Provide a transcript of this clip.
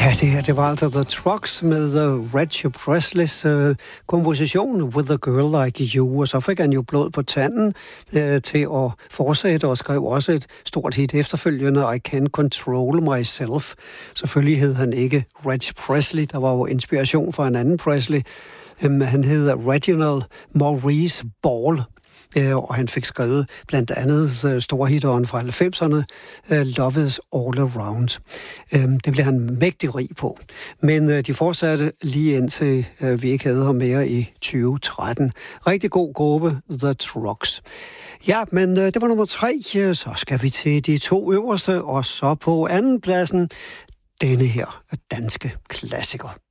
Ja, det var altså The Trucks med Reggie Presleys komposition With a Girl Like You, og så fik han jo blod på tanden til at fortsætte og skrev også et stort hit efterfølgende, I Can't Control Myself. Selvfølgelig hed han ikke Reggie Presley, der var jo inspiration for en anden Presley. Han hed Reginald Maurice Ball. Og han fik skrevet blandt andet storhitteren fra 90'erne, Love is All Around. Det blev han mægtig rig på. Men de fortsatte lige indtil vi ikke havde ham mere i 2013. Rigtig god gruppe, The Trucks. Ja, men det var nummer 3. Så skal vi til de 2 øverste, og så på anden pladsen denne her danske klassiker.